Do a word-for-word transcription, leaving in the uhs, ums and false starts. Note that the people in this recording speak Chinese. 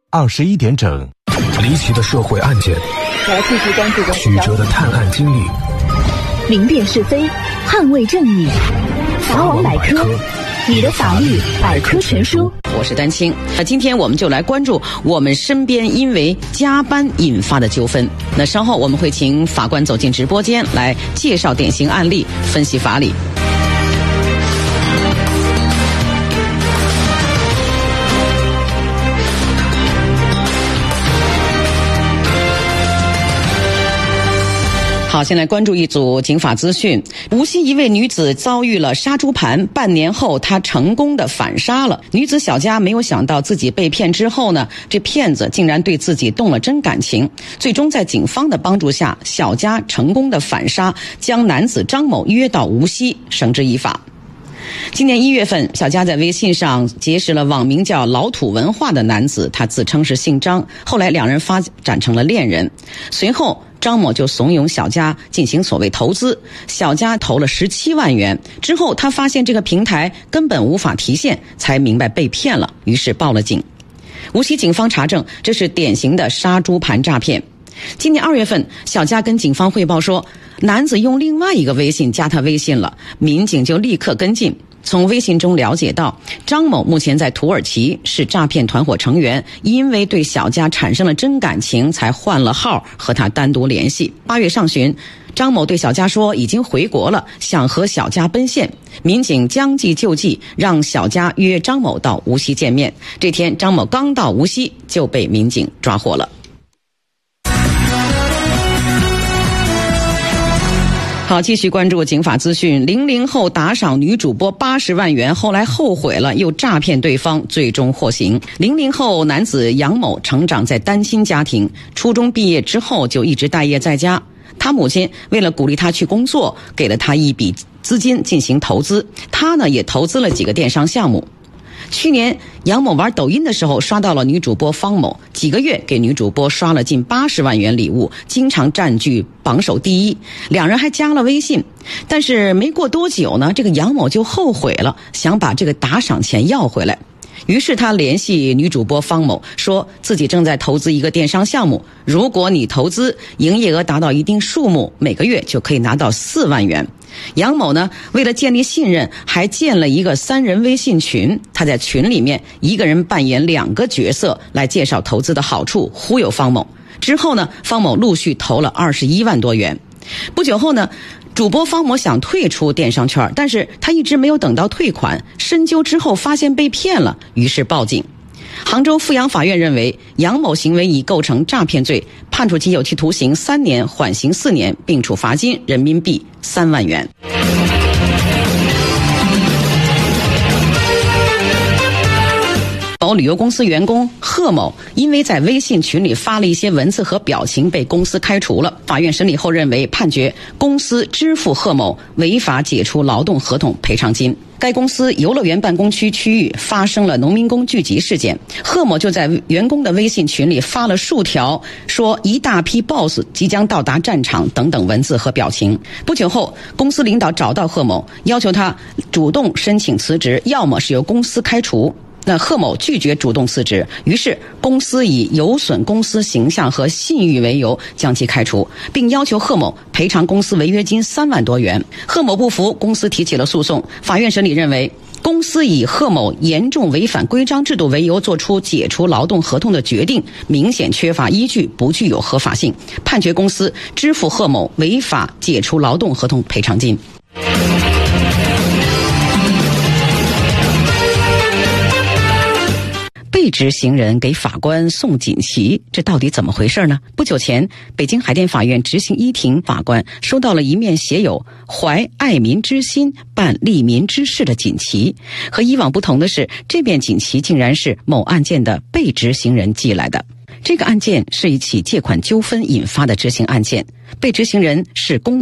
二十一点整，离奇的社会案件， 来继续关注的曲折的探案经历， 明辨是非，捍卫正义。法网百科，你的法律百科全书。 我是丹青。那今天我们就来关注我们身边因为加班引发的纠纷。那稍后我们会请法官走进直播间来介绍典型案例，分析法理。好，先来关注一组警法资讯。无锡一位女子遭遇了杀猪盘，半年后她成功的反杀了。女子小佳没有想到自己被骗之后呢，这骗子竟然对自己动了真感情。最终在警方的帮助下，小佳成功的反杀，将男子张某约到无锡绳之以法。今年一月份，小佳在微信上结识了网名叫老土文化的男子，他自称是姓张，后来两人发展成了恋人。随后张某就怂恿小佳进行所谓投资，小佳投了十七万元，之后他发现这个平台根本无法提现，才明白被骗了，于是报了警。无锡警方查证，这是典型的杀猪盘诈骗。今年二月份，小佳跟警方汇报说，男子用另外一个微信加他微信了，民警就立刻跟进。从微信中了解到，张某目前在土耳其，是诈骗团伙成员，因为对小佳产生了真感情，才换了号和他单独联系。八月上旬，张某对小佳说已经回国了，想和小佳奔现。民警将计就计，让小佳约张某到无锡见面。这天，张某刚到无锡就被民警抓获了。好，继续关注警法资讯。零零后打赏女主播八十万元，后来后悔了，又诈骗对方，最终获刑。零零后男子杨某成长在单亲家庭，初中毕业之后就一直待业在家。他母亲为了鼓励他去工作，给了他一笔资金进行投资，他呢也投资了几个电商项目。去年杨某玩抖音的时候刷到了女主播方某，几个月给女主播刷了近八十万元礼物，经常占据榜首第一，两人还加了微信。但是没过多久呢，这个杨某就后悔了，想把这个打赏钱要回来。于是他联系女主播方某，说自己正在投资一个电商项目，如果你投资营业额达到一定数目，每个月就可以拿到四万元。杨某呢，为了建立信任，还建了一个三人微信群，他在群里面一个人扮演两个角色，来介绍投资的好处，忽悠方某。之后呢，方某陆续投了二十一万多元。不久后呢，主播方某想退出电商圈，但是他一直没有等到退款，深究之后发现被骗了，于是报警。杭州富阳法院认为，杨某行为已构成诈骗罪，判处其有期徒刑三年，缓刑四年，并处罚金人民币三万元。某旅游公司员工贺某因为在微信群里发了一些文字和表情，被公司开除了。法院审理后认为，判决公司支付贺某违法解除劳动合同赔偿金。该公司游乐园办公区区域发生了农民工聚集事件，贺某就在员工的微信群里发了数条说一大批 boss 即将到达战场等等文字和表情。不久后，公司领导找到贺某，要求他主动申请辞职，要么是由公司开除。那贺某拒绝主动辞职，于是公司以有损公司形象和信誉为由将其开除，并要求贺某赔偿公司违约金三万多元。贺某不服，公司提起了诉讼。法院审理认为，公司以贺某严重违反规章制度为由作出解除劳动合同的决定，明显缺乏依据，不具有合法性，判决公司支付贺某违法解除劳动合同赔偿金。被执行人给法官送锦旗，这到底怎么回事呢？不久前，北京海淀法院执行一庭法官收到了一面写有怀爱民之心办利民之事的锦旗。和以往不同的是，这面锦旗竟然是某案件的被执行人寄来的。这个案件是一起借款纠纷引发的执行案件，被执行人是公